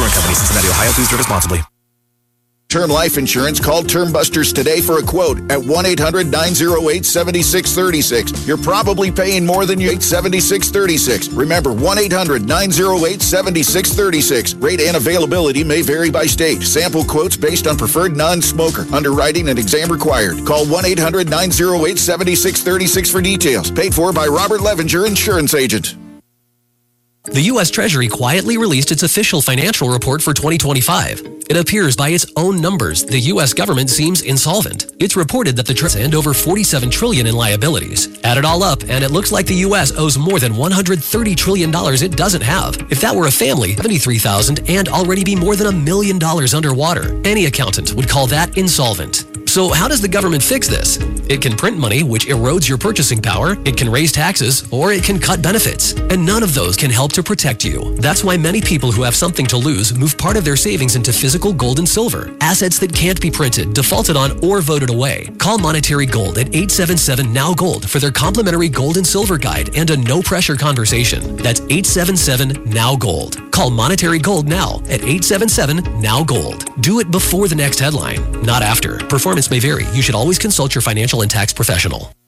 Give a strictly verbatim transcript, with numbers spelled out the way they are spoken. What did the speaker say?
Insurance Company, Cincinnati, Ohio. Please drive responsibly. Term life insurance, call Term Busters today for a quote at one eight hundred nine oh eight seven six three six. You're probably paying more than you eight seventy-six thirty-six. Remember, one eight hundred nine oh eight seven six three six. Rate and availability may vary by state. Sample quotes based on preferred non-smoker. Underwriting and exam required. Call one eight hundred nine oh eight seven six three six for details. Paid for by Robert Levenger, Insurance Agent. The U S Treasury quietly released its official financial report for twenty twenty-five. It appears by its own numbers, the U S government seems insolvent. It's reported that the Treasury and over forty-seven trillion dollars in liabilities. Add it all up, and it looks like the U S owes more than one hundred thirty trillion dollars it doesn't have. If that were a family, seventy-three thousand dollars and already be more than a million dollars underwater. Any accountant would call that insolvent. So how does the government fix this? It can print money, which erodes your purchasing power, it can raise taxes, or it can cut benefits. And none of those can help to protect you. That's why many people who have something to lose move part of their savings into physical gold and silver, assets that can't be printed, defaulted on, or voted away. Call Monetary Gold at eight seven seven N O W Gold for their complimentary gold and silver guide and a no-pressure conversation. That's eight seven seven N O W Gold. Call Monetary Gold now at eight seven seven N O W Gold. Do it before the next headline, not after. Performance may vary. You should always consult your financial and tax professional.